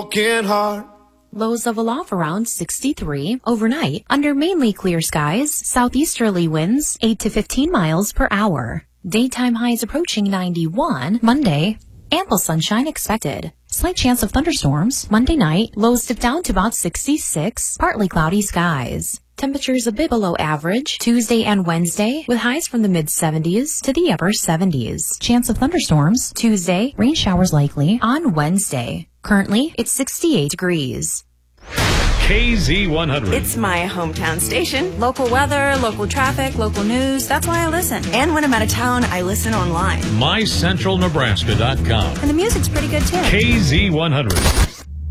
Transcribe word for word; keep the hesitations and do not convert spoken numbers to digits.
broken heart. Lows level off around sixty-three. Overnight, under mainly clear skies, southeasterly winds eight to fifteen miles per hour. Daytime highs approaching ninety-one. Monday, ample sunshine expected. Slight chance of thunderstorms. Monday night, lows dip down to about sixty-six. Partly cloudy skies. Temperatures a bit below average Tuesday and Wednesday, with highs from the mid-seventies to the upper seventies. Chance of thunderstorms Tuesday, rain showers likely on Wednesday. Currently, it's sixty-eight degrees. K Z one hundred. It's my hometown station. Local weather, local traffic, local news. That's why I listen. And when I'm out of town, I listen online. my central nebraska dot com. And the music's pretty good too. K Z one hundred.